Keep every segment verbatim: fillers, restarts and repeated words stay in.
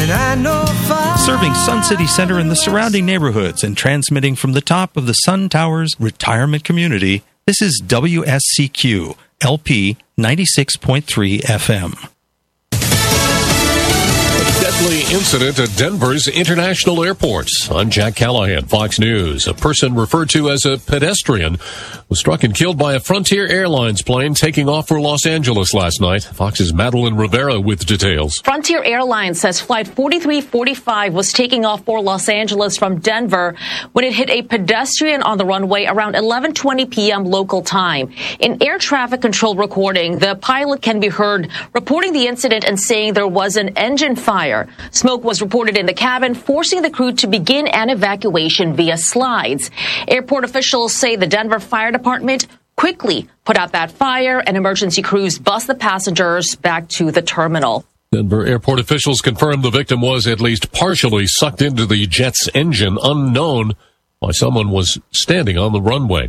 And I know fire. Serving Sun City Center and the surrounding neighborhoods and transmitting from the top of the Sun Towers retirement community, this is W S C Q, L P ninety-six point three F M. Deadly incident at Denver's International Airport. I'm Jack Callahan, Fox News. A person referred to as a pedestrian was struck and killed by a Frontier Airlines plane taking off for Los Angeles last night. Fox's Madeline Rivera with details. Frontier Airlines says Flight forty-three forty-five was taking off for Los Angeles from Denver when it hit a pedestrian on the runway around eleven twenty p.m. local time. In air traffic control recording, the pilot can be heard reporting the incident and saying there was an engine fire. Smoke was reported in the cabin, forcing the crew to begin an evacuation via slides. Airport officials say the Denver Fire Department quickly put out that fire, and emergency crews bus the passengers back to the terminal. Denver airport officials confirmed the victim was at least partially sucked into the jet's engine, unknown why someone was standing on the runway.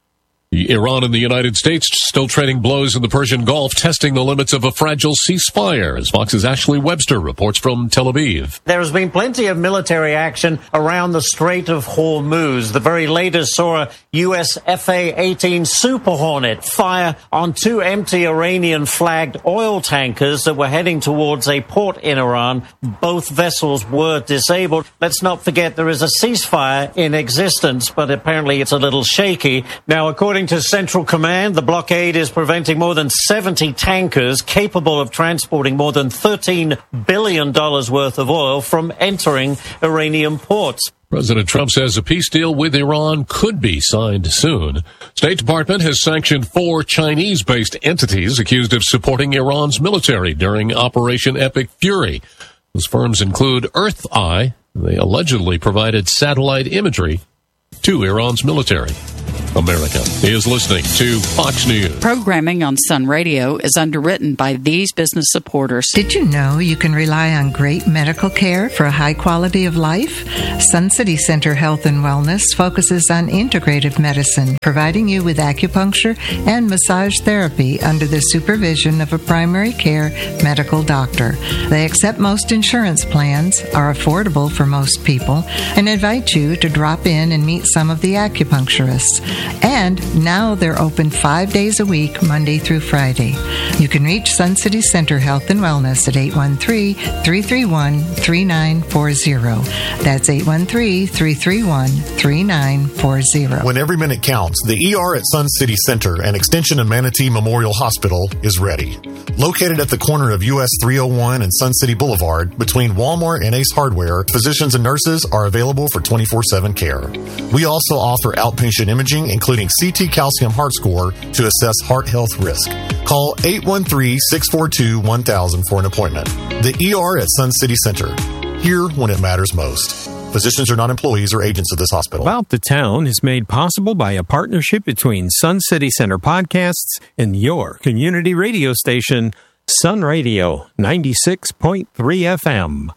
Iran and the United States still trading blows in the Persian Gulf, testing the limits of a fragile ceasefire, as Fox's Ashley Webster reports from Tel Aviv. There has been plenty of military action around the Strait of Hormuz. The very latest saw a U S F A eighteen Super Hornet fire on two empty Iranian-flagged oil tankers that were heading towards a port in Iran. Both vessels were disabled. Let's not forget there is a ceasefire in existence, but apparently it's a little shaky. Now, according to Central Command, the blockade is preventing more than seventy tankers capable of transporting more than thirteen billion dollars worth of oil from entering Iranian ports. President Trump says a peace deal with Iran could be signed soon. State Department has sanctioned four Chinese-based entities accused of supporting Iran's military during Operation Epic Fury. Those firms include Earth Eye. They allegedly provided satellite imagery to Iran's military. America is listening to Fox News. Programming on Sun Radio is underwritten by these business supporters. Did you know you can rely on great medical care for a high quality of life? Sun City Center Health and Wellness focuses on integrative medicine, providing you with acupuncture and massage therapy under the supervision of a primary care medical doctor. They accept most insurance plans, are affordable for most people, and invite you to drop in and meet some of the acupuncturists. And now they're open five days a week, Monday through Friday. You can reach Sun City Center Health and Wellness at eight one three, three three one, three nine four zero. That's eight one three, three three one, three nine four zero. When every minute counts, the E R at Sun City Center and Extension and Manatee Memorial Hospital is ready. Located at the corner of U S three oh one and Sun City Boulevard, between Walmart and Ace Hardware, physicians and nurses are available for twenty-four seven care. We also offer outpatient imaging, including C T calcium heart score, to assess heart health risk. Call eight one three, six four two, one thousand for an appointment. The E R at Sun City Center. Here when it matters most. Physicians are not employees or agents of this hospital. About the Town is made possible by a partnership between Sun City Center Podcasts and your community radio station, Sun Radio ninety-six point three F M.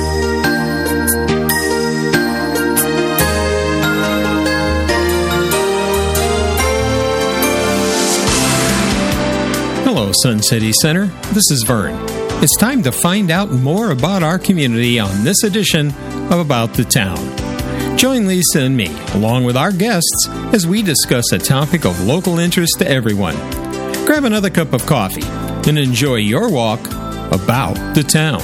Hello, Sun City Center. This is Vern. It's time to find out more about our community on this edition of About the Town. Join Lisa and me, along with our guests, as we discuss a topic of local interest to everyone. Grab another cup of coffee and enjoy your walk about the town.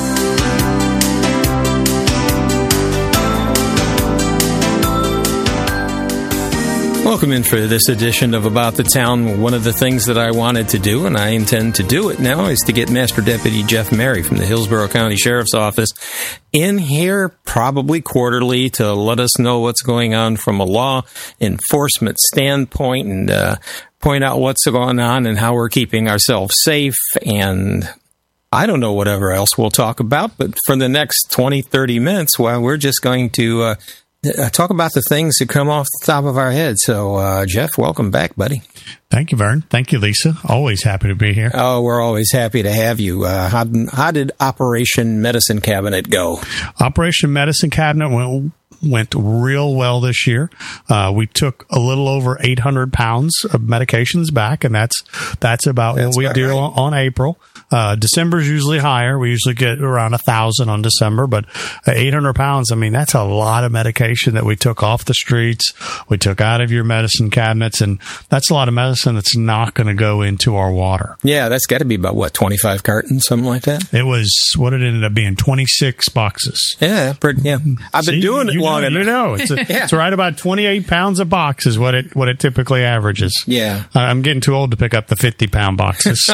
Welcome in for this edition of About the Town. One of the things that I wanted to do, and I intend to do it now, is to get Master Deputy Jeff Mary from the Hillsborough County Sheriff's Office in here probably quarterly to let us know what's going on from a law enforcement standpoint and uh, point out what's going on and how we're keeping ourselves safe. And I don't know whatever else we'll talk about, but for the next twenty, thirty minutes, well, we're just going to uh, talk about the things that come off the top of our head. So, uh, Jeff, welcome back, buddy. Thank you, Vern. Thank you, Lisa. Always happy to be here. Oh, we're always happy to have you. Uh, how, how did Operation Medicine Cabinet go? Operation Medicine Cabinet went went real well this year. Uh, we took a little over eight hundred pounds of medications back, and that's that's about That's what we about do right. on, on April. Uh, December's usually higher. We usually get around a thousand on December, but eight hundred pounds, I mean, that's a lot of medication that we took off the streets. We took out of your medicine cabinets, and that's a lot of medicine that's not going to go into our water. Yeah, that's got to be about, what, twenty-five cartons, something like that? It was what it ended up being, twenty-six boxes. Yeah, pretty, yeah. I've been See, doing it you long know, enough. You know, it's, a, Yeah. it's right about twenty-eight pounds a box is what it what it typically averages. Yeah. Uh, I'm getting too old to pick up the fifty pound boxes.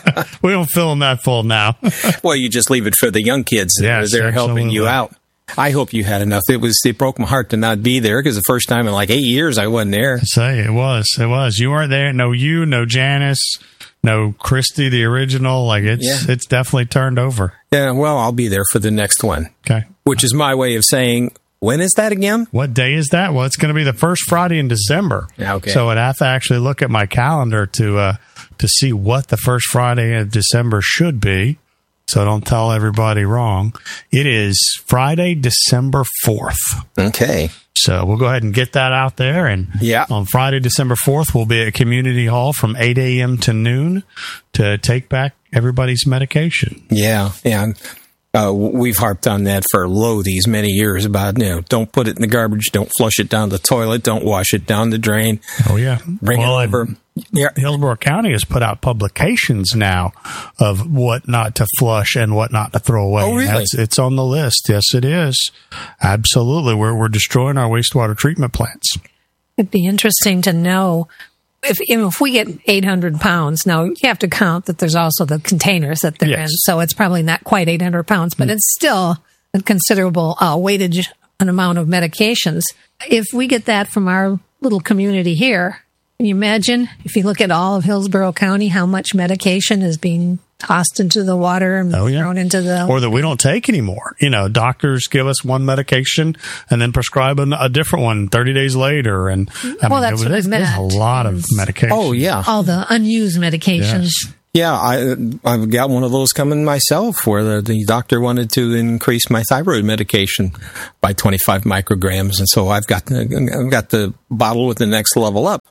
We don't fill them that full now. Well, you just leave it for the young kids. Yes, They're helping you absolutely. out. I hope you had enough. It was it broke my heart to not be there because the first time in like eight years I wasn't there. Say it was, it was. You weren't there. No, you, no Janice, no Christy, the original. Like it's Yeah. it's definitely turned over. Yeah, well, I'll be there for the next one, Okay. which is my way of saying, when is that again? What day is that? Well, it's going to be the first Friday in December. Yeah, okay. So I'd have to actually look at my calendar to uh, to see what the first Friday of December should be. So don't tell everybody wrong. It is Friday, December fourth. Okay. So we'll go ahead and get that out there. And Yeah. on Friday, December fourth, we'll be at Community Hall from eight a.m. to noon to take back everybody's medication. Yeah, yeah. Uh, we've harped on that for lo these many years about, you know, don't put it in the garbage, don't flush it down the toilet, don't wash it down the drain. Oh, yeah. Bring well, it over. Yeah. Hillsborough County has put out publications now of what not to flush and what not to throw away. Oh, really? That's, it's on the list. Yes, it is. Absolutely. We're, we're destroying our wastewater treatment plants. It'd be interesting to know if you know, if we get eight hundred pounds. Now you have to count that there's also the containers that they're Yes. in, so it's probably not quite eight hundred pounds, but it's still a considerable uh, weightage, an amount of medications. If we get that from our little community here, can you imagine if you look at all of Hillsborough County, how much medication is being tossed into the water and Oh, yeah. thrown into the Or that we don't take anymore. You know, doctors give us one medication and then prescribe a, a different one thirty days later. And I Well, mean, that's there- what I there's, there's meant, a lot of is- medication. Oh, yeah. all the unused medications. Yes. Yeah, I, I've got one of those coming myself where the, the doctor wanted to increase my thyroid medication by twenty-five micrograms. And so I've got the, I've got the bottle with the next level up.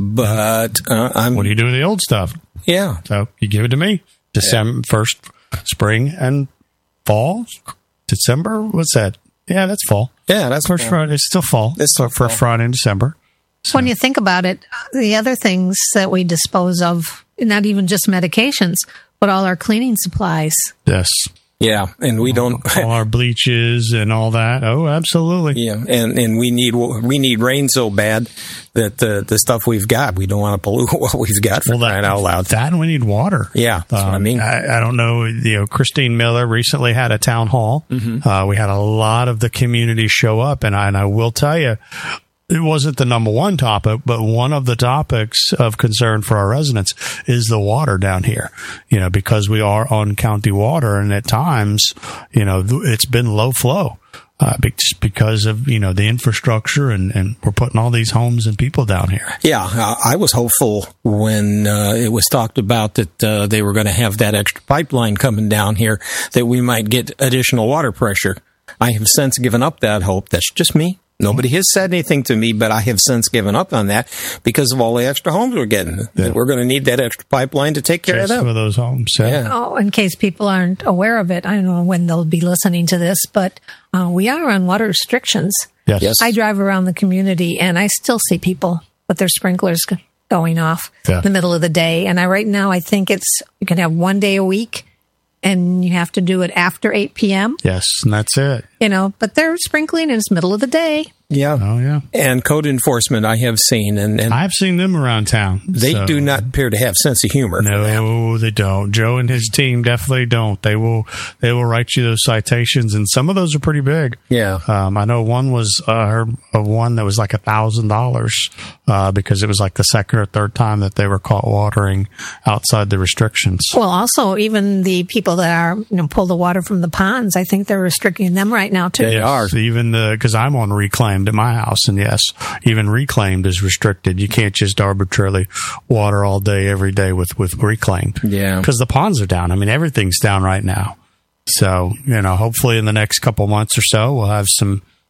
But uh, I'm, What do you do with the old stuff? yeah. So you give it to me. December first, spring and fall. December. What's that? Yeah, that's fall. Yeah, that's First Friday. It's still fall. It's still for fall. Friday in December. When you think about it, the other things that we dispose of, not even just medications, but all our cleaning supplies. Yes. Yeah, and we don't. All our bleaches and all that. Oh, absolutely. Yeah, and, and we need we need rain so bad that the the stuff we've got, we don't want to pollute what we've got for Well, crying out loud. That and we need water. Yeah, that's what I mean. I, I don't know. You know, Christine Miller recently had a town hall. Mm-hmm. Uh, we had a lot of the community show up, and I, and I will tell you, it wasn't the number one topic, but one of the topics of concern for our residents is the water down here. You know, because we are on county water, and at times, you know, it's been low flow. Uh, be- just because of, you know, the infrastructure and, and we're putting all these homes and people down here. Yeah, I I was hopeful when uh, it was talked about that uh, they were going to have that extra pipeline coming down here that we might get additional water pressure. I have since given up that hope. That's just me. Nobody has said anything to me, but I have since given up on that because of all the extra homes we're getting. Yeah. We're going to need that extra pipeline to take care Just of for them. those homes. Yeah. Yeah. Oh, in case people aren't aware of it, I don't know when they'll be listening to this, but uh, we are on water restrictions. Yes. Yes. I drive around the community and I still see people with their sprinklers g- going off Yeah. in the middle of the day. And I right now, I think it's you can have one day a week, and you have to do it after eight p.m. Yes, and that's it. You know, but they're sprinkling and it's middle of the day. Yeah. Oh, yeah. And code enforcement I have seen, and, and I've seen them around town. they so- do not appear to have sense of humor. No, they don't. Joe and his team definitely don't. They will. They will write you those citations, and some of those are pretty big. Yeah. Um, I know one was uh, I heard of one that was like a thousand dollars uh, because it was like the second or third time that they were caught watering outside the restrictions. Well, also even the people that are you know pull the water from the ponds, I think they're restricting them right now too. They are. Even the because I'm on reclaimed at my house, and yes, even reclaimed is restricted. You can't just arbitrarily water all day every day with with reclaimed. Yeah. because the ponds are down. I mean, everything's down right now. So you know, hopefully in the next couple months or so, we'll have some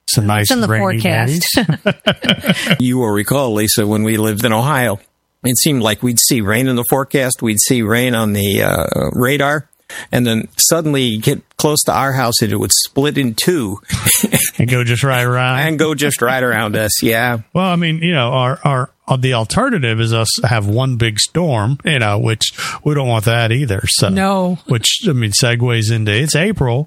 some nice It's in the rainy forecast. days. You will recall, Lisa, when we lived in Ohio, it seemed like we'd see rain in the forecast, we'd see rain on the uh, radar, and then suddenly get close to our house and it would split in two. And go just right around. And go just right around us, yeah. Well, I mean, you know, our, our, uh, the alternative is us have one big storm, you know, which we don't want that either. So, No. Which, I mean, segues into, it's April.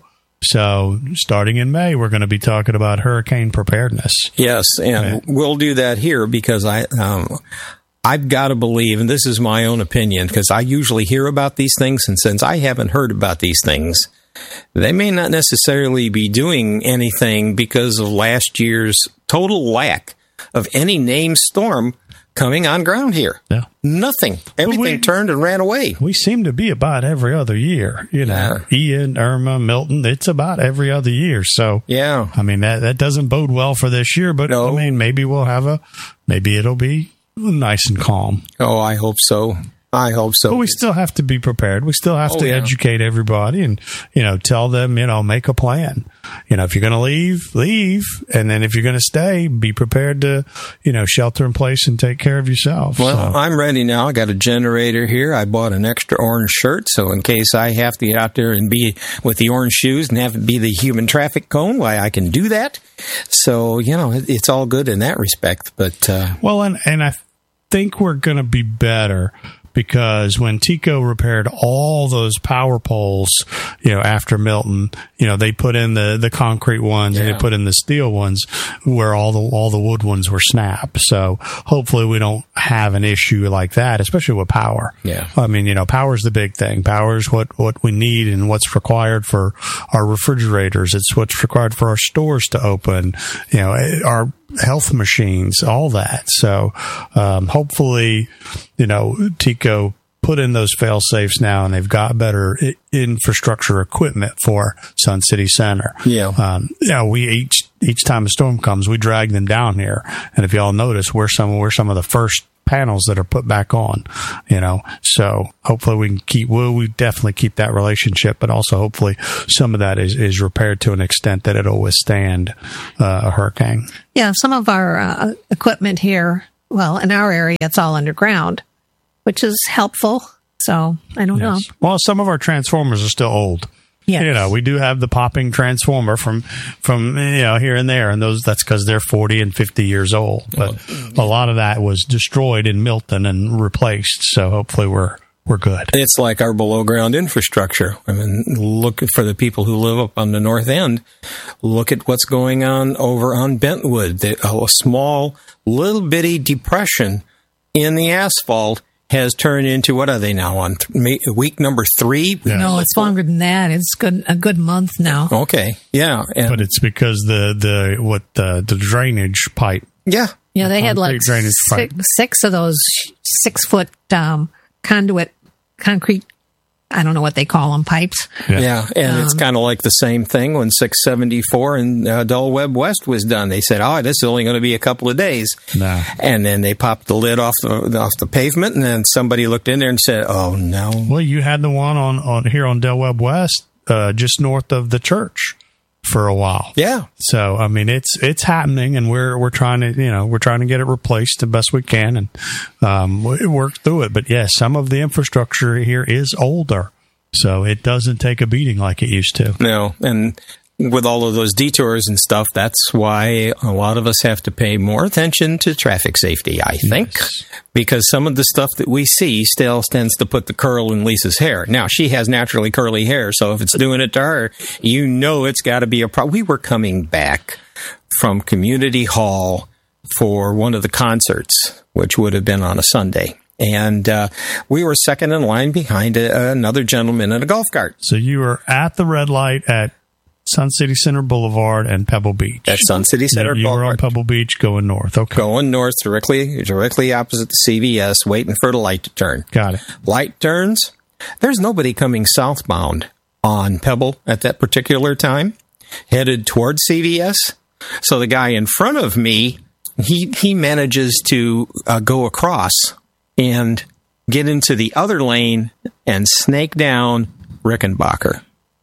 So starting in May, we're going to be talking about hurricane preparedness. Yes, and Right. we'll do that here because I, um, I've got to believe, and this is my own opinion, because I usually hear about these things, and since I haven't heard about these things, they may not necessarily be doing anything because of last year's total lack of any named storm coming on ground here. Yeah. Nothing. Everything we- turned and ran away. We seem to be about every other year, you know, Ian, Irma, Milton, it's about every other year. So, Yeah. I mean, that, that doesn't bode well for this year, but No. I mean, maybe we'll have a, maybe it'll be nice and calm. Oh, I hope so. I hope so. But we still have to be prepared. We still have Oh, to yeah. educate everybody and, you know, tell them, you know, make a plan. You know, if you're going to leave, leave. And then if you're going to stay, be prepared to, you know, shelter in place and take care of yourself. Well, So, I'm ready now. I got a generator here. I bought an extra orange shirt, so in case I have to get out there and be with the orange shoes and have it be the human traffic cone, why I can do that. So, you know, it, it's all good in that respect. But, uh, well, and, and I think we're going to be better because when Tico repaired all those power poles, you know, after Milton, you know, they put in the, the concrete ones and Yeah. they put in the steel ones where all the, all the wood ones were snapped. So hopefully we don't have an issue like that, especially with power. Yeah. I mean, you know, power's the big thing. Power's what, what we need and what's required for our refrigerators. It's what's required for our stores to open, you know, our health machines, all that. So, um, hopefully, you know, Tico put in those fail safes now and they've got better I- infrastructure equipment for Sun City Center. Yeah. Um, you know, we each, each time a storm comes, we drag them down here. And if y'all notice, we're some, we're some of the first panels that are put back on, you know, so hopefully we can keep, well, we definitely keep that relationship, but also hopefully some of that is, is repaired to an extent that it'll withstand uh, a hurricane. Yeah, some of our uh, equipment here, well, in our area, it's all underground, which is helpful. So I don't know. Well, some of our transformers are still old. Yes. You know, we do have the popping transformer from, from, you know, here and there, and those, that's because they're forty and fifty years old. But a lot of that was destroyed in Milton and replaced. So hopefully we're, we're good. it's like our below ground infrastructure. I mean, look for the people who live up on the north end. Look at what's going on over on Bentwood. The, a small, little bitty depression in the asphalt has turned into, what are they now on? Th- week number three? No, it's longer than that. It's good a good month now. Okay. Yeah. And, But it's because the, the, what, the, the drainage pipe. yeah. Yeah, they had like Concrete drainage six, pipe. six of those six foot um, conduit concrete. I don't know what they call them, pipes. Yeah. Yeah, and it's Um, kind of like the same thing when six seventy-four and uh, Dull Web West was done. They said, "Oh, this is only going to be a couple of days," Nah. and then they popped the lid off the off the pavement, and then somebody looked in there and said, "Oh no." Well, you had the one on, on here on Del Webb West, uh, just north of the church for a while. Yeah, So, I mean, it's, it's happening and we're, we're trying to, you know, we're trying to get it replaced the best we can and, um, we work through it. But yes, some of the infrastructure here is older. So it doesn't take a beating like it used to. no, and with all of those detours and stuff, that's why a lot of us have to pay more attention to traffic safety, I think, Yes. because some of the stuff that we see still tends to put the curl in Lisa's hair. Now, she has naturally curly hair, so if it's doing it to her, you know it's got to be a problem. We were coming back from Community Hall for one of the concerts, which would have been on a Sunday. And uh, we were second in line behind a, another gentleman in a golf cart. So you were at the red light at Sun City Center Boulevard and Pebble Beach. At Sun City Center You were on Boulevard. Pebble Beach going north. Okay. Going north, directly directly opposite the C V S, waiting for the light to turn. Got it. Light turns. There's nobody coming southbound on Pebble at that particular time, headed toward C V S. So the guy in front of me, he he manages to uh, go across and get into the other lane and snake down Rickenbacker.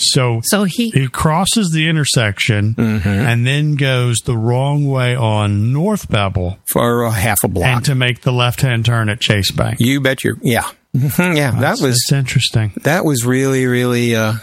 So, so he, he crosses the intersection mm-hmm. and then goes the wrong way on North Bevel for a half a block, and to make the left-hand turn at Chase Bank. You bet your yeah, yeah. That's, that was that's interesting. That was really, really. Uh,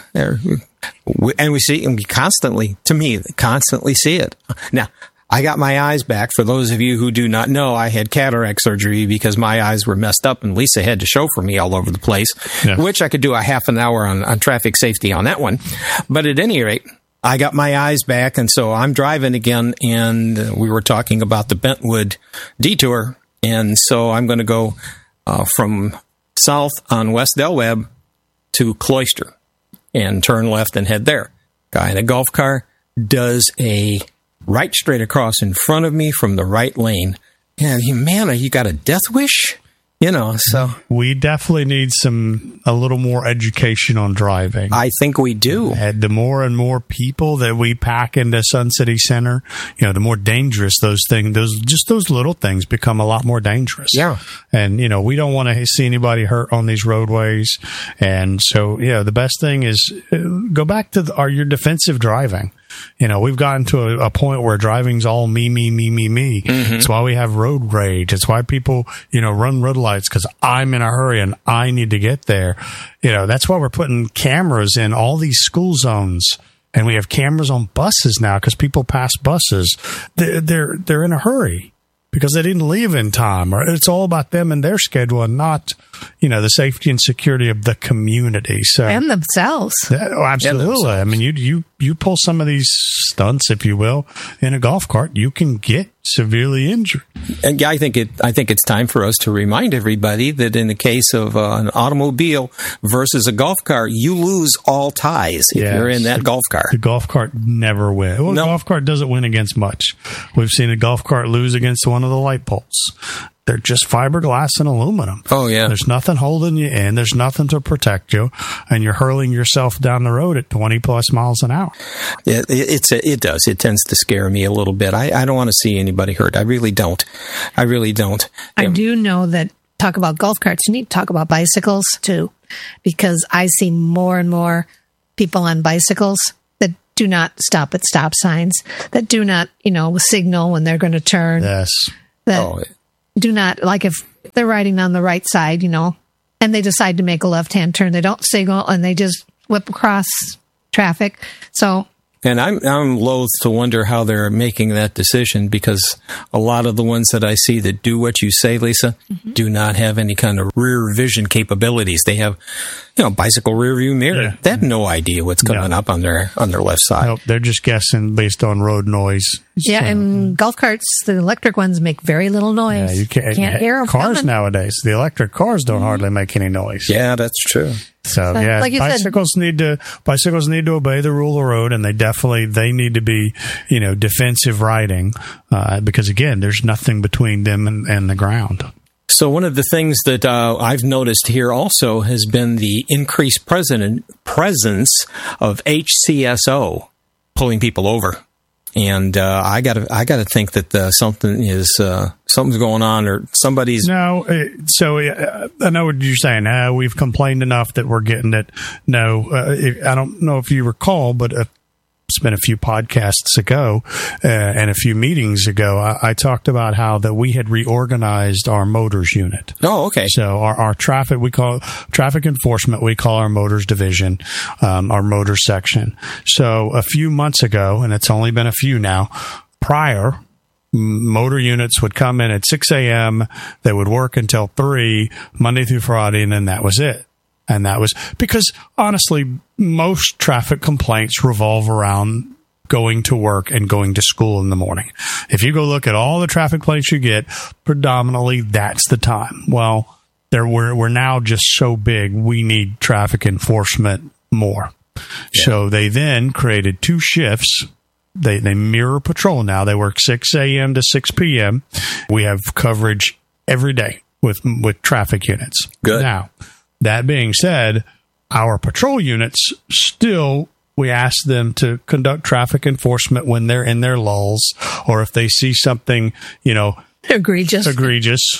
and we see, and we constantly, to me, constantly see it now. I got my eyes back. For those of you who do not know, I had cataract surgery because my eyes were messed up, and Lisa had to chauffeur me all over the place, yeah. which I could do a half an hour on, on traffic safety on that one. But at any rate, I got my eyes back, and so I'm driving again, and we were talking about the Bentwood detour, and so I'm going to go uh, from south on West Del Webb to Cloister and turn left and head there. Guy in a golf car does a right straight across in front of me from the right lane. Yeah, you, man, you got a death wish? You know, so. We definitely need some, a little more education on driving. I think we do. And the more and more people that we pack into Sun City Center, you know, the more dangerous those things, those, just those little things become a lot more dangerous. Yeah. And, you know, we don't want to see anybody hurt on these roadways. And so, yeah, the best thing is uh, go back to the, our, your defensive driving. You know, we've gotten to a, a point where driving's all me, me, me, me, me. Mm-hmm. It's why we have road rage. It's why people, you know, run red lights because I'm in a hurry and I need to get there. You know, that's why we're putting cameras in all these school zones. And we have cameras on buses now because people pass buses. They're, they're, they're in a hurry because they didn't leave in time. Or it's all about them and their schedule and not, you know, the safety and security of the community. So and themselves. That, oh, absolutely. Themselves. I mean, you you you pull some of these stunts, if you will, in a golf cart, you can get severely injured. And I think it. I think it's time for us to remind everybody that in the case of uh, an automobile versus a golf car, you lose all ties if yes. you're in that golf car. The golf cart never wins. Well, no. The golf cart doesn't win against much. We've seen a golf cart lose against one of the light poles. They're just fiberglass and aluminum. Oh, yeah. There's nothing holding you in. There's nothing to protect you. And you're hurling yourself down the road at twenty plus miles an hour. It, it's a, it does. It tends to scare me a little bit. I, I don't want to see anybody hurt. I really don't. I really don't. I um, do know that talk about golf carts, you need to talk about bicycles too, because I see more and more people on bicycles that do not stop at stop signs, that do not, you know, signal when they're going to turn. Yes. That, oh, do not, like if they're riding on the right side, you know, and they decide to make a left-hand turn, they don't signal and they just whip across traffic. So, and I'm I'm loath to wonder how they're making that decision because a lot of the ones that I see that do what you say, Lisa, mm-hmm. do not have any kind of rear vision capabilities. They have, you know, bicycle rear view mirror. Yeah. They have no idea what's coming no. up on their on their left side. Nope, they're just guessing based on road noise. Yeah, so, and golf carts, the electric ones make very little noise. Yeah, you can't, can't hear them cars coming. Nowadays. The electric cars don't mm-hmm. hardly make any noise. Yeah, that's true. So, so yeah, like bicycles said, need to bicycles need to obey the rule of the road, and they definitely they need to be, you know, defensive riding uh, because again, there's nothing between them and, and the ground. So one of the things that uh, I've noticed here also has been the increased president, presence of H C S O pulling people over. And uh, I got to, I got to think that uh, something is uh, something's going on, or somebody's. No, so uh, I know what you're saying. Uh, we've complained enough that we're getting it. No, uh, I don't know if you recall, but uh, it's been a few podcasts ago uh, and a few meetings ago. I, I talked about how that we had reorganized our motors unit. Oh, okay. So our, our traffic, we call traffic enforcement. We call our motors division, um, our motor section. So a few months ago, and it's only been a few now, prior, motor units would come in at six a.m. They would work until three, Monday through Friday, and then that was it. And that was because, honestly, most traffic complaints revolve around going to work and going to school in the morning. If you go look at all the traffic complaints you get, predominantly that's the time. Well, there we're, we're now just so big, we need traffic enforcement more. Yeah. So they then created two shifts. They, they mirror patrol now. They work six a.m. to six p.m. We have coverage every day with with traffic units. Good. Now, that being said, our patrol units still, we ask them to conduct traffic enforcement when they're in their lulls, or if they see something, you know, egregious, egregious,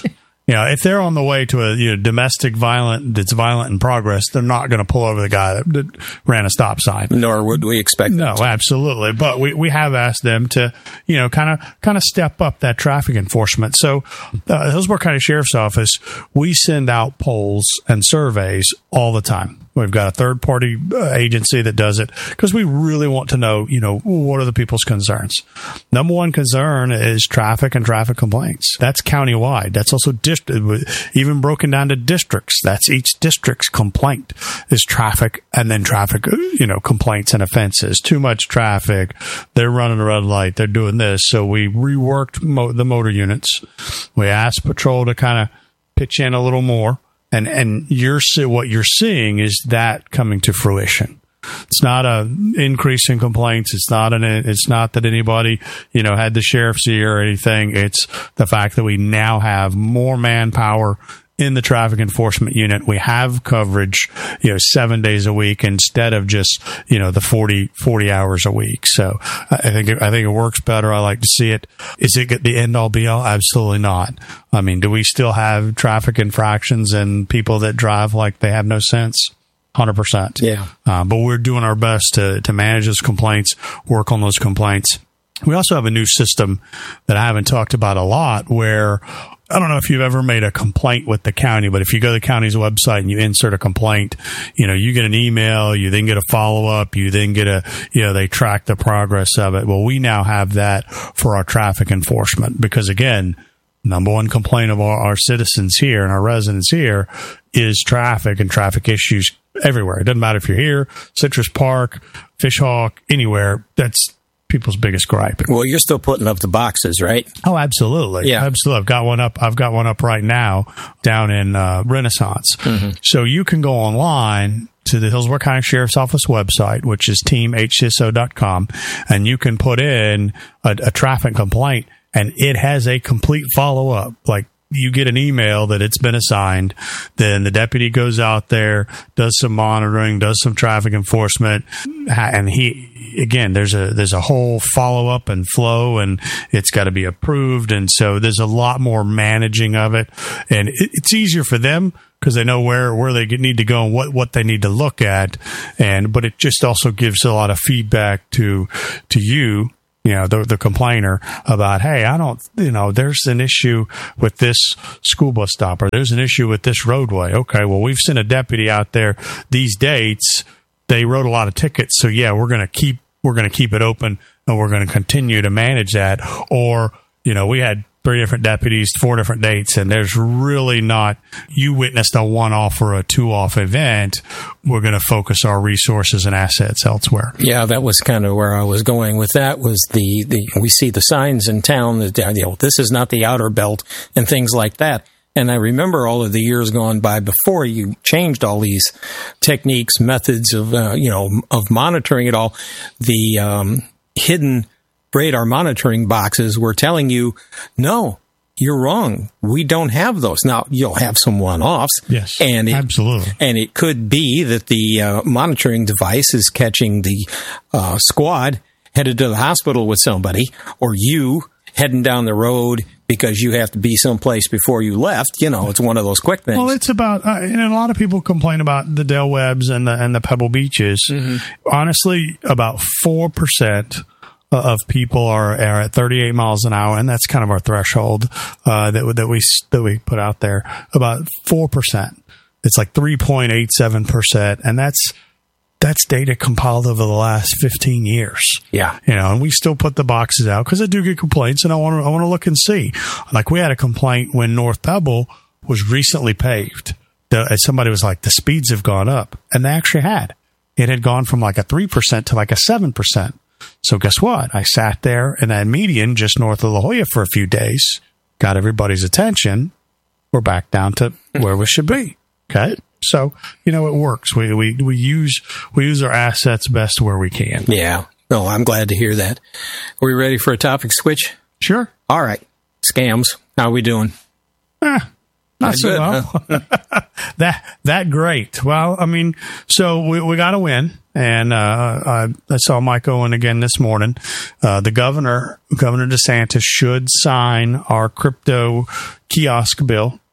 You know, if they're on the way to a you know, domestic violent that's violent in progress, they're not going to pull over the guy that, that ran a stop sign. Nor would we expect No, them to. Absolutely. But we, we have asked them to, you know, kind of kind of step up that traffic enforcement. So, uh, Hillsborough County Sheriff's Office, we send out polls and surveys all the time. We've got a third-party uh, agency that does it because we really want to know, you know, what are the people's concerns. Number one concern is traffic and traffic complaints. That's countywide. That's also dist- even broken down to districts. That's each district's complaint is traffic and then traffic, you know, complaints and offenses. Too much traffic. They're running a red light. They're doing this. So we reworked mo- the motor units. We asked patrol to kind of pitch in a little more. And and you're what you're seeing is that coming to fruition. It's not a increase in complaints. It's not an. It's not that anybody you know had the sheriff's ear or anything. It's the fact that we now have more manpower in the traffic enforcement unit. We have coverage, you know, seven days a week instead of just you know the forty, forty hours a week. So I think it, I think it works better. I like to see it. Is it the end all be all? Absolutely not. I mean, do we still have traffic infractions and people that drive like they have no sense? one hundred percent. Yeah. Uh, but we're doing our best to, to manage those complaints, work on those complaints. We also have a new system that I haven't talked about a lot where I don't know if you've ever made a complaint with the county, but if you go to the county's website and you insert a complaint, you know, you get an email, you then get a follow-up, you then get a, you know, they track the progress of it. Well, we now have that for our traffic enforcement because, again, number one complaint of our, our citizens here and our residents here is traffic and traffic issues everywhere. It doesn't matter if you're here, Citrus Park, Fishhawk, anywhere. That's people's biggest gripe. Well, you're still putting up the boxes, right? Oh, absolutely. Yeah. Absolutely. I've got one up. I've got one up right now down in uh, Renaissance. Mm-hmm. So you can go online to the Hillsborough County Sheriff's Office website, which is team h c s o dot com, and you can put in a, a traffic complaint, and it has a complete follow-up. Like, you get an email that it's been assigned, then the deputy goes out there, does some monitoring, does some traffic enforcement, and he, again, there's a there's a whole follow-up and flow, and it's got to be approved, and so there's a lot more managing of it, and it, it's easier for them because they know where, where they need to go and what, what they need to look at, and but it just also gives a lot of feedback to to you, you know, the, the complainer about, hey, I don't, you know, there's an issue with this school bus stop or there's an issue with this roadway. Okay, well, we've sent a deputy out there these dates. They wrote a lot of tickets. So, yeah, we're going to keep, we're going to keep it open and we're going to continue to manage that. Or, you know, we had three different deputies, four different dates, and there's really not, you witnessed a one-off or a two-off event, we're going to focus our resources and assets elsewhere. Yeah, that was kind of where I was going with that, was the, the we see the signs in town that, you know, this is not the outer belt and things like that. And I remember all of the years gone by before you changed all these techniques, methods of, uh, you know, of monitoring it all, the um, hidden radar monitoring boxes were telling you, no, you're wrong. We don't have those. Now, you'll have some one-offs. Yes, and it, absolutely. And it could be that the uh, monitoring device is catching the uh, squad headed to the hospital with somebody, or you heading down the road because you have to be someplace before you left. You know, it's one of those quick things. Well, it's about, uh, and a lot of people complain about the Del Webbs and the, and the Pebble Beaches. Mm-hmm. Honestly, about four percent of people are, are at thirty-eight miles an hour, and that's kind of our threshold uh, that that we that we put out there. About four percent. It's like three point eight seven percent, and that's that's data compiled over the last fifteen years. Yeah, you know, and we still put the boxes out because I do get complaints, and I want to I want to look and see. Like, we had a complaint when North Pebble was recently paved. The, somebody was like, the speeds have gone up, and they actually had. It had gone from like a three percent to like a seven percent. So guess what? I sat there in that median just north of La Jolla for a few days, got everybody's attention. We're back down to where we should be. Okay. So, you know, it works. We, we, we use, we use our assets best where we can. Yeah. No, I'm glad to hear that. Are we ready for a topic switch? Sure. All right. Scams. How are we doing? Eh, not, not so good, well. Huh? that, that great. Well, I mean, so we, we got to win. And uh, I, I saw Mike Owen again this morning. Uh, the governor, Governor DeSantis, should sign our crypto kiosk bill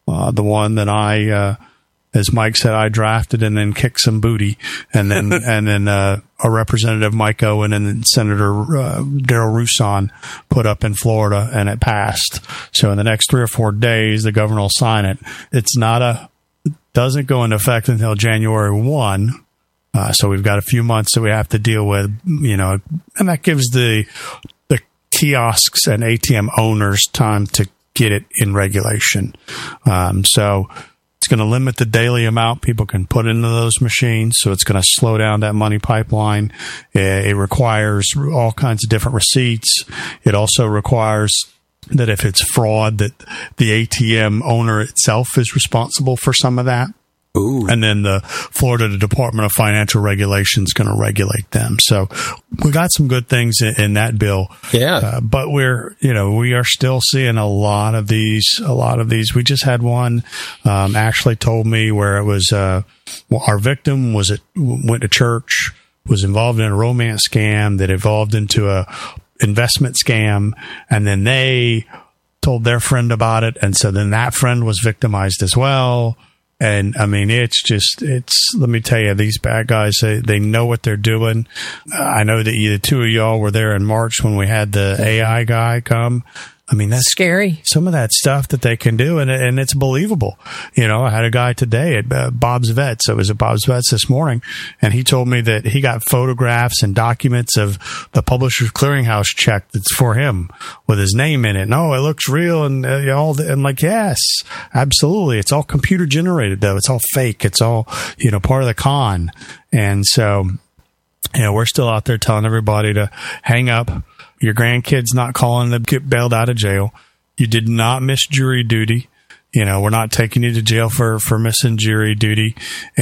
uh, the one that I, uh, as Mike said, I drafted and then kicked some booty, and then and then uh, a Representative Mike Owen and then Senator uh, Darrell Rouson put up in Florida, and it passed. So in the next three or four days, the governor will sign it. It's not a doesn't go into effect until January first. Uh, so we've got a few months that we have to deal with, you know, and that gives the the kiosks and A T M owners time to get it in regulation. Um, so. It's going to limit the daily amount people can put into those machines, so it's going to slow down that money pipeline. It requires all kinds of different receipts. It also requires that if it's fraud, that the A T M owner itself is responsible for some of that. Ooh. And then the Florida Department of Financial Regulation is going to regulate them. So we got some good things in, in that bill. Yeah. Uh, but we're, you know, we are still seeing a lot of these, a lot of these. We just had one, um, Ashley told me where it was, uh, well, our victim was at, went to church, was involved in a romance scam that evolved into a investment scam. And then they told their friend about it. And so then that friend was victimized as well. And I mean, it's just, it's, let me tell you, these bad guys, they, they know what they're doing. Uh, I know that you, the two of y'all were there in March when we had the A I guy come. I mean, that's scary. Some of that stuff that they can do, and and it's believable. You know, I had a guy today at uh, Bob's Vets. So it was at Bob's Vets this morning, and he told me that he got photographs and documents of the Publishers Clearinghouse check that's for him with his name in it. No, it looks real, and uh, all. The, I'm like, yes, absolutely. It's all computer generated, though. It's all fake. It's all, you know, part of the con. And so, you know, we're still out there telling everybody to hang up. Your grandkid's not calling to get bailed out of jail. You did not miss jury duty. You know, we're not taking you to jail for, for missing jury duty.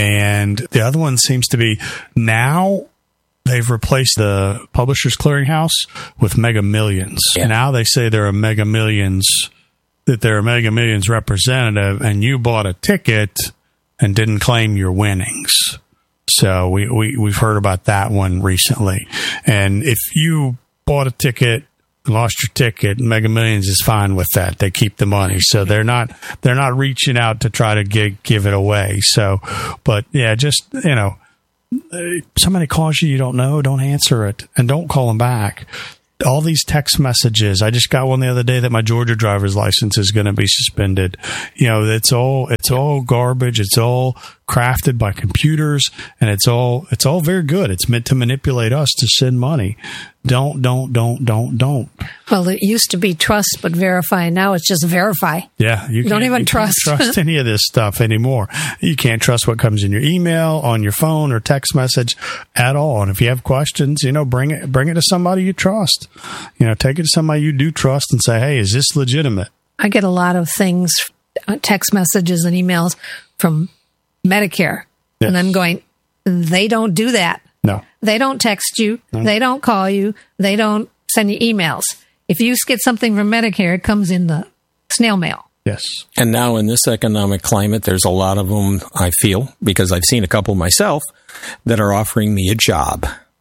And the other one seems to be now they've replaced the Publishers Clearinghouse with Mega Millions. Yeah. Now they say they're a Mega Millions, that they're a Mega Millions representative, and you bought a ticket and didn't claim your winnings. So we, we, we've heard about that one recently. And if you bought a ticket, lost your ticket, Mega Millions is fine with that. They keep the money. So they're not, they're not reaching out to try to give, give it away. So, but yeah, just, you know, somebody calls you, you don't know, don't answer it, and don't call them back. All these text messages. I just got one the other day that my Georgia driver's license is going to be suspended. You know, it's all, it's all garbage. It's all crafted by computers, and it's all, it's all very good. It's meant to manipulate us to send money. Don't, don't, don't, don't, don't. Well, it used to be trust but verify. Now it's just verify. Yeah. You, you don't even you trust. Can't trust any of this stuff anymore. You can't trust what comes in your email, on your phone, or text message at all. And if you have questions, you know, bring it, bring it to somebody you trust. You know, take it to somebody you do trust and say, hey, is this legitimate? I get a lot of things, text messages and emails from Medicare. Yes. And I'm going, they don't do that. No. They don't text you. No. They don't call you. They don't send you emails. If you get something from Medicare, it comes in the snail mail. Yes. And now in this economic climate, there's a lot of them, I feel, because I've seen a couple myself, that are offering me a job.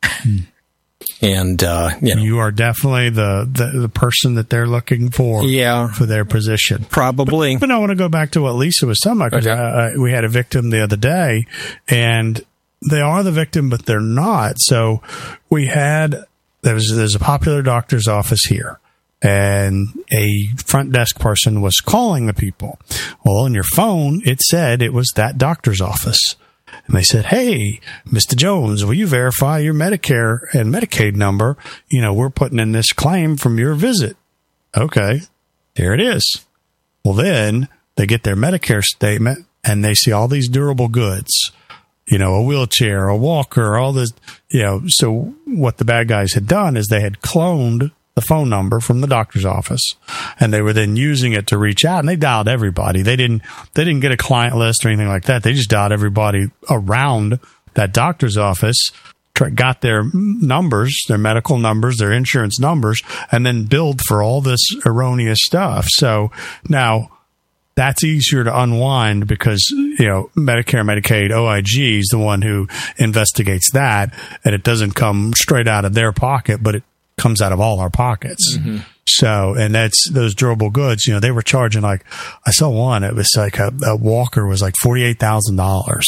And, uh, you know. You are definitely the, the, the person that they're looking for. Yeah. For their position. Probably. But, but I want to go back to what Lisa was talking about, because okay. we had a victim the other day, and they are the victim, but they're not. So we had, there was, there's a popular doctor's office here, and a front desk person was calling the people. Well, on your phone, it said it was that doctor's office. And they said, hey, Mister Jones, will you verify your Medicare and Medicaid number? You know, we're putting in this claim from your visit. Okay, there it is. Well, then they get their Medicare statement, and they see all these durable goods. You know, a wheelchair, a walker, all this, you know. So what the bad guys had done is they had cloned the phone number from the doctor's office, and they were then using it to reach out, and they dialed everybody. They didn't, they didn't get a client list or anything like that. They just dialed everybody around that doctor's office, got their numbers, their medical numbers, their insurance numbers, and then billed for all this erroneous stuff. So now, that's easier to unwind because, you know, Medicare, Medicaid, O I G is the one who investigates that, and it doesn't come straight out of their pocket, but it comes out of all our pockets. Mm-hmm. So, and that's those durable goods, you know, they were charging like, I saw one, it was like a, a walker was like forty-eight thousand dollars.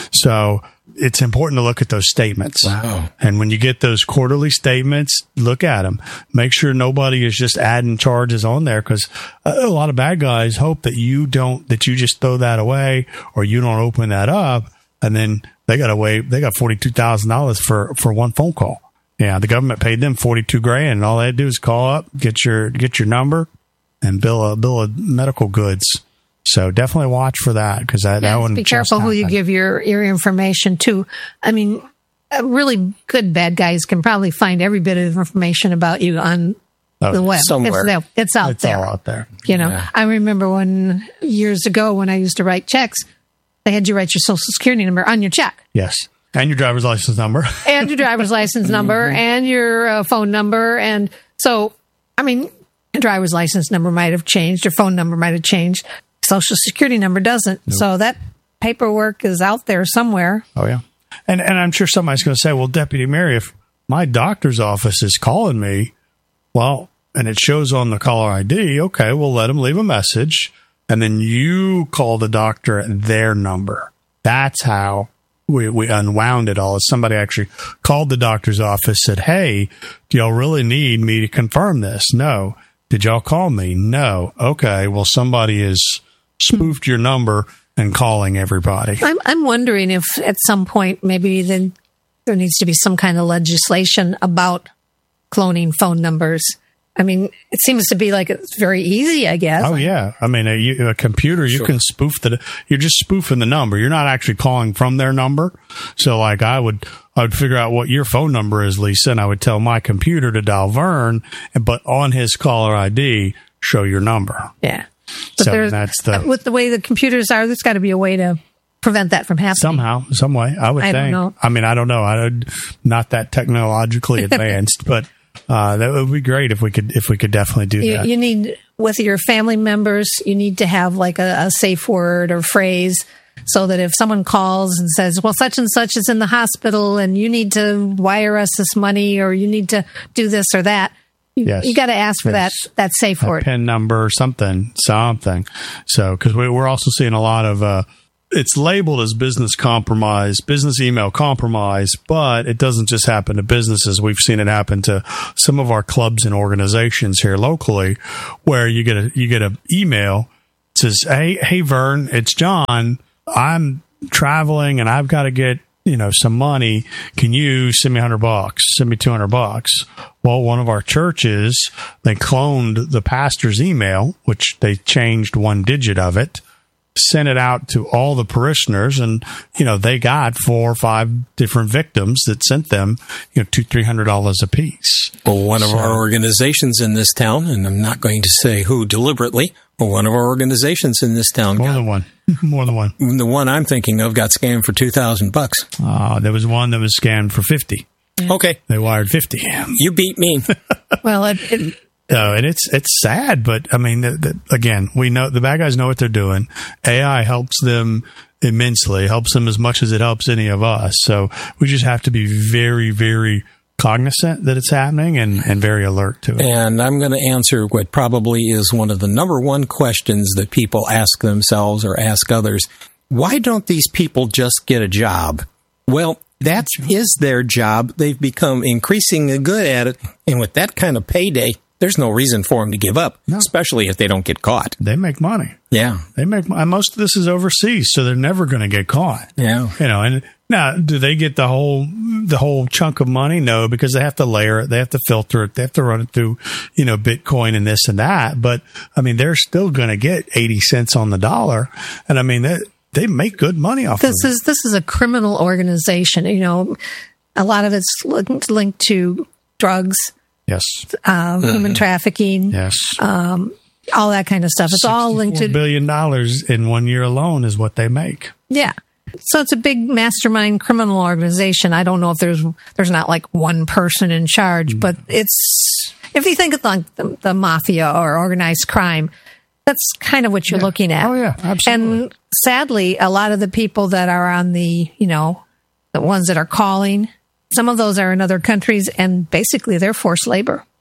So it's important to look at those statements. Wow. And when you get those quarterly statements, look at them. Make sure nobody is just adding charges on there, because a lot of bad guys hope that you don't, that you just throw that away or you don't open that up. And then they got away, they got forty-two thousand dollars for, for one phone call. Yeah, the government paid them forty-two grand, and all they had to do is call up, get your get your number, and bill a bill of medical goods. So definitely watch for that, because that, yeah, that one. Be careful who you give your, your information to. I mean, uh, really good bad guys can probably find every bit of information about you on oh, the web. Somewhere. It's, it's out it's there. all out there. You know, Yeah. I remember when years ago when I used to write checks, they had you write your social security number on your check. Yes. And your driver's license number. And your driver's license number and your uh, phone number. And so, I mean, your driver's license number might have changed. Your phone number might have changed. Social security number doesn't. Nope. So that paperwork is out there somewhere. Oh, yeah. And and I'm sure somebody's going to say, well, Deputy Mary, if my doctor's office is calling me, well, and it shows on the caller I D, okay, we'll let them leave a message. And then you call the doctor at their number. That's how we, we unwound it all. Is somebody actually called the doctor's office, said, hey, do y'all really need me to confirm this? No. Did y'all call me? No. Okay, well, somebody has spoofed your number and calling everybody. I'm I'm wondering if at some point maybe then there needs to be some kind of legislation about cloning phone numbers. I mean, it seems to be like it's very easy, I guess. Oh, yeah. I mean, a, you, a computer, you Sure. can spoof the, you're just spoofing the number. You're not actually calling from their number. So, like, I would, I would figure out what your phone number is, Lisa, and I would tell my computer to dial Vern, but on his caller I D, show your number. Yeah. But So there's, that's the- with the way the computers are, there's got to be a way to prevent that from happening. Somehow, some way, I would I think. don't know. I mean, I don't know. I'm not that technologically advanced, but uh, that would be great if we could, if we could definitely do You, that. you need, with your family members, you need to have like a, a safe word or phrase so that if someone calls and says, well, such and such is in the hospital and you need to wire us this money or you need to do this or that, you, Yes. you got to ask for that, Yes. that safe a word. PIN number or something, something. So, because we, we're also seeing a lot of, uh, it's labeled as business compromise, business email compromise, but it doesn't just happen to businesses. We've seen it happen to some of our clubs and organizations here locally, where you get a you get an email that says, "Hey, hey, Vern, it's John. I'm traveling and I've got to get." You know, some money. Can you send me a hundred bucks? Send me two hundred bucks. Well, one of our churches, they cloned the pastor's email, which they changed one digit of it, sent it out to all the parishioners, and you know they got four or five different victims that sent them, you know, two, three hundred dollars a piece. Well, one of So- our organizations in this town, and I'm not going to say who deliberately, but one of our organizations in this town, More got, than one. More than one. the one I'm thinking of, got scammed for two thousand bucks. Uh, there was one that was scammed for fifty. Okay, They wired fifty. you beat me. Well, it, it, Uh, and it's it's sad, but I mean, the, the, again, we know the bad guys know what they're doing. A I helps them immensely, helps them as much as it helps any of us. So we just have to be very, very cognizant that it's happening and, and very alert to it. And I'm going to answer what probably is one of the number one questions that people ask themselves or ask others. Why don't these people just get a job? Well, that is their job. They've become increasingly good at it. And with that kind of payday, there's no reason for them to give up, No. especially if they don't get caught. They make money. Yeah. They make mo- most of this is overseas, so they're never going to get caught. Yeah. You know, and now do they get the whole the whole chunk of money? No, because they have to layer it, they have to filter it, they have to run it through, you know, Bitcoin and this and that. But I mean, they're still going to get eighty cents on the dollar, and I mean that they make good money off this of it. is this is a criminal organization. You know, a lot of it's linked, linked to drugs, Yes, uh, human trafficking, yes. um, all that kind of stuff. It's all linked to sixty-four billion dollars in one year alone is what they make. Yeah. So it's a big mastermind criminal organization. I don't know if there's there's not like one person in charge, but it's if you think of like the, the mafia or organized crime, that's kind of what you're Yeah. looking at. Oh, yeah, absolutely. And sadly, a lot of the people that are on the, you know, the ones that are calling, some of those are in other countries and basically they're forced labor.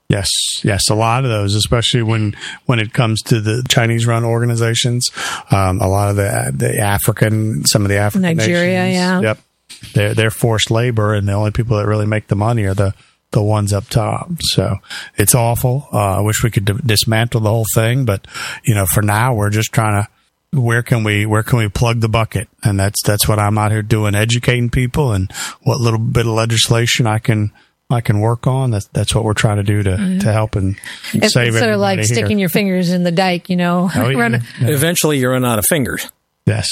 Yes, yes, a lot of those, especially when when it comes to the Chinese-run organizations, um, a lot of the the African, some of the African Nigeria, nations, yeah, yep, they're they're forced labor, and the only people that really make the money are the the ones up top. So it's awful. Uh, I wish we could d- dismantle the whole thing, but you know, for now, we're just trying to. Where can we where can we plug the bucket? And that's that's what I'm out here doing, educating people, and what little bit of legislation I can. I can work on. That's that's what we're trying to do to, mm-hmm. to help and it's save sort of like here. sticking your fingers in the dike, you know. Oh, yeah. Run, yeah. Eventually, you run out of fingers. Yes.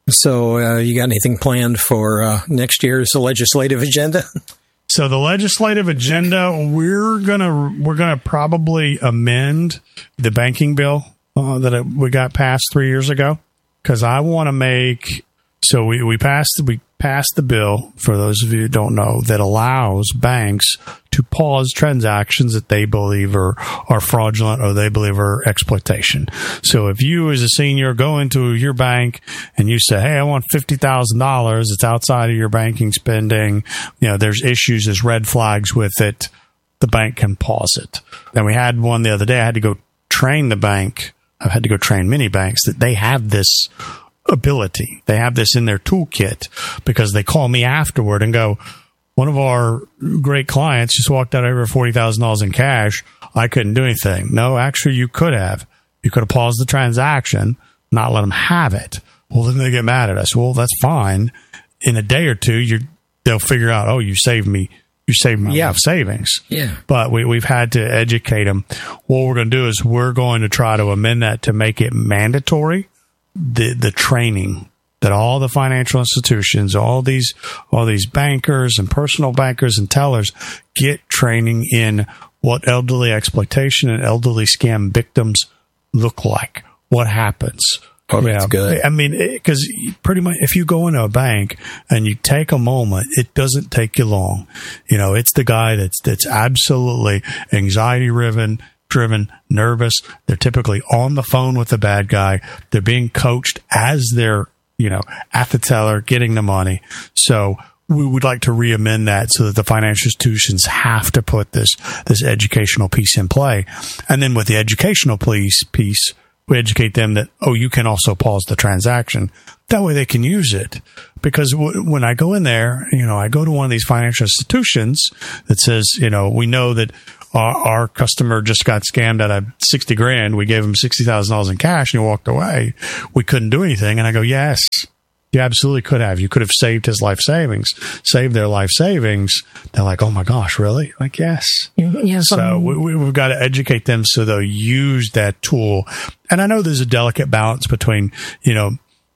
So, uh, you got anything planned for uh, next year's legislative agenda? So, the legislative agenda, we're gonna we're gonna probably amend the banking bill uh, that we got passed three years ago, because I want to make. So we we passed we. passed the bill, for those of you who don't know, that allows banks to pause transactions that they believe are, are fraudulent or they believe are exploitation. So if you as a senior go into your bank and you say, hey, I want fifty thousand dollars, it's outside of your banking spending, you know, there's issues, there's red flags with it, the bank can pause it. And we had one the other day, I had to go train the bank, I've had to go train many banks that they have this ability. They have this in their toolkit, because they call me afterward and go, one of our great clients just walked out over forty thousand dollars in cash. I couldn't do anything. No, actually, you could have. You could have paused the transaction, not let them have it. Well, then they get mad at us. Well, that's fine. In a day or two, you they'll figure out, oh, you saved me. You saved me yeah. enough savings. Yeah. But we, we've had to educate them. What we're going to do is we're going to try to amend that to make it mandatory. The the training that all the financial institutions, all these all these bankers and personal bankers and tellers get training in what elderly exploitation and elderly scam victims look like. What happens? Oh, that's yeah. good. I mean, because pretty much if you go into a bank and you take a moment, it doesn't take you long. You know, it's the guy that's that's absolutely anxiety driven. driven, nervous. They're typically on the phone with the bad guy. They're being coached as they're, you know, at the teller getting the money. So we would like to re-amend that so that the financial institutions have to put this, this educational piece in play. And then with the educational piece, piece, we educate them that, oh, you can also pause the transaction. That way they can use it. Because w- when I go in there, you know, I go to one of these financial institutions that says, you know, we know that Our, our customer just got scammed out of sixty grand. We gave him sixty thousand dollars in cash and he walked away. We couldn't do anything. And I go, yes, you absolutely could have. You could have saved his life savings, saved their life savings. They're like, oh my gosh, really? Like, yes. Yeah, so we, we, we've got to educate them so they'll use that tool. And I know there's a delicate balance between, you know,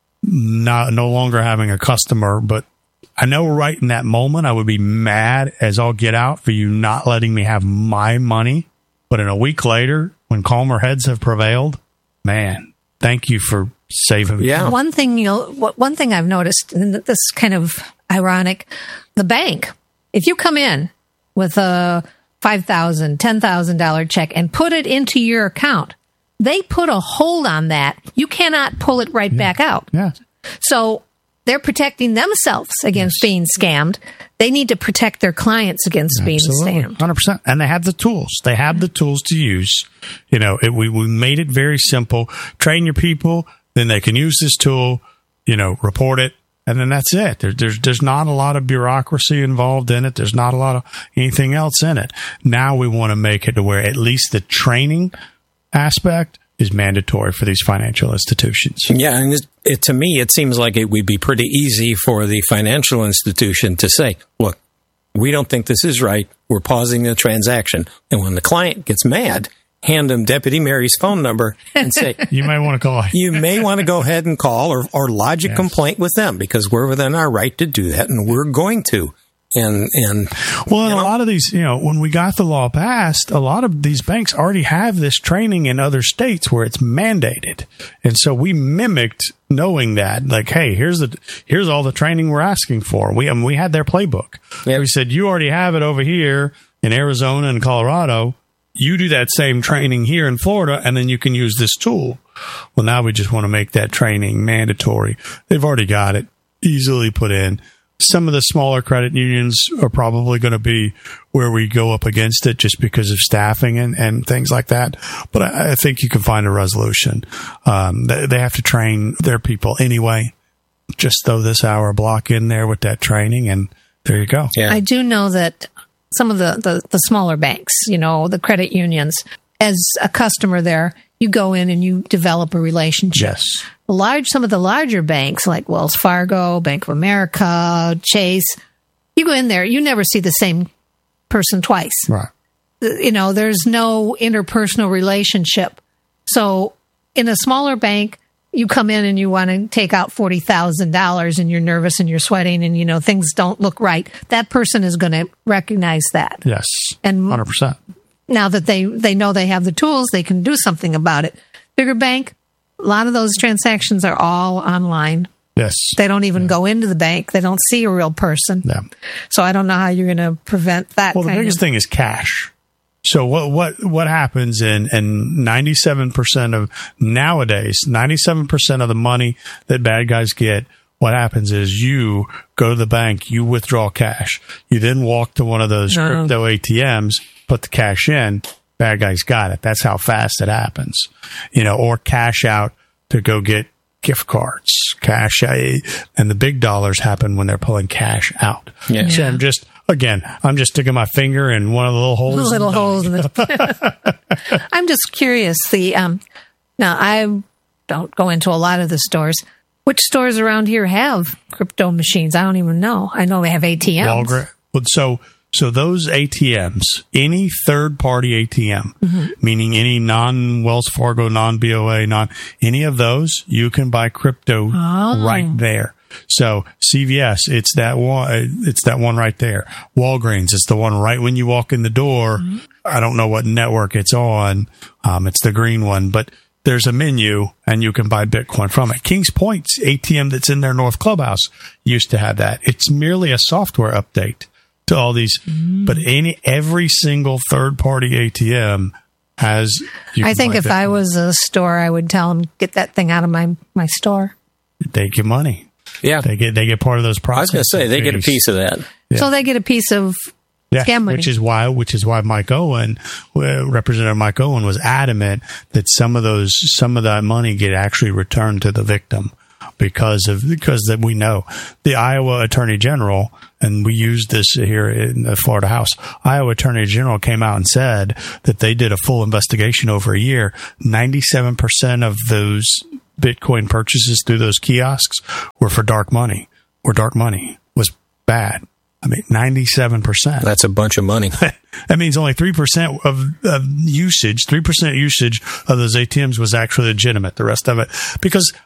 not no longer having a customer, but I know right in that moment I would be mad as all get out for you not letting me have my money. But in a week later, when calmer heads have prevailed, man, thank you for saving me. Yeah. One thing you'll, one thing I've noticed, and this is kind of ironic, the bank, if you come in with a five thousand dollars, ten thousand dollars check and put it into your account, they put a hold on that. You cannot pull it right yeah. back out. Yeah. So they're protecting themselves against yes. being scammed. They need to protect their clients against Absolutely. being scammed. one hundred percent. And they have the tools. They have the tools to use. You know, it, we, we made it very simple. Train your people, then they can use this tool, you know, report it, and then that's it. There, there's, there's not a lot of bureaucracy involved in it. There's not a lot of anything else in it. Now we want to make it to where at least the training aspect is mandatory for these financial institutions. Yeah, and it, it, to me, it seems like it would be pretty easy for the financial institution to say, look, we don't think this is right. We're pausing the transaction. And when the client gets mad, hand them Deputy Mary's phone number and say, you may want to call. You may want to go ahead and call or, or lodge a yes. complaint with them, because we're within our right to do that, and we're going to. And, and well, and know, a lot of these, you know, when we got the law passed, a lot of these banks already have this training in other states where it's mandated. And so we mimicked knowing that, like, hey, here's the, here's all the training we're asking for. We, I mean, we had their playbook. Yep. We said, you already have it over here in Arizona and Colorado. You do that same training here in Florida, and then you can use this tool. Well, now we just want to make that training mandatory. They've already got it easily put in. some of the smaller credit unions are probably going to be where we go up against it just because of staffing and, and things like that. But I, I think you can find a resolution. Um, they, they have to train their people anyway. Just throw this hour block in there with that training, and there you go. Yeah. I do know that some of the, the, the smaller banks, you know, the credit unions, as a customer there, you go in and you develop a relationship. Yes. The large, some of the larger banks like Wells Fargo, Bank of America, Chase, you go in there, you never see the same person twice. Right. You know, there's no interpersonal relationship. So in a smaller bank, you come in and you want to take out forty thousand dollars and you're nervous and you're sweating and, you know, things don't look right. That person is going to recognize that. Yes. And one hundred percent. Now that they, they know they have the tools, they can do something about it. Bigger bank, a lot of those transactions are all online. Yes. They don't even yeah. go into the bank. They don't see a real person. Yeah. So I don't know how you're going to prevent that. Well, the kind biggest of- thing is cash. So what what what happens in in ninety-seven percent of nowadays, ninety-seven percent of the money that bad guys get, what happens is you go to the bank, you withdraw cash. You then walk to one of those no. crypto A T Ms, put the cash in, bad guys got it. That's how fast it happens. You know, or cash out to go get gift cards, cash out, and the big dollars happen when they're pulling cash out. Yeah. So I'm just Again, I'm just sticking my finger in one of the little holes. The little holes. In the- I'm just curious. The um, now I don't go into a lot of the stores. Which stores around here have crypto machines? I don't even know. I know they have A T Ms. Walgreens. So, so those A T Ms, any third-party A T M, mm-hmm. meaning any non-Wells Fargo, non-B O A, non any of those, you can buy crypto oh. right there. So C V S, it's that one. It's that one right there. Walgreens, it's the one right when you walk in the door. Mm-hmm. I don't know what network it's on. Um, it's the green one, but there's a menu and you can buy Bitcoin from it. Kings Point's A T M that's in their North Clubhouse used to have that. It's merely a software update to all these, mm-hmm. but any every single third party A T M has. You I think if Bitcoin. I was a store, I would tell them get that thing out of my my store. They get money. Yeah, they get they get part of those processes. I was going to say they get a piece of that. Yeah. So they get a piece of yeah, scam money, which is why which is why Mike Owen, uh, Representative Mike Owen, was adamant that some of those some of that money get actually returned to the victim because of because that we know the Iowa Attorney General, and we used this here in the Florida House. Iowa Attorney General came out and said that they did a full investigation over a year. ninety-seven percent of those Bitcoin purchases through those kiosks were for dark money, or dark money was bad. I mean, ninety-seven percent. That's a bunch of money. That means only three percent of, of usage, three percent usage of those A T Ms was actually legitimate. The rest of it, because